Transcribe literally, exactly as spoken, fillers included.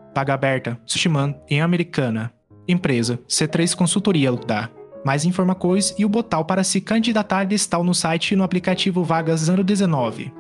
Vaga aberta, Sushiman, em Americana. Empresa, C três Consultoria da. Mais informações e o botão para se candidatar estão no site e no aplicativo Vagas zero dezenove.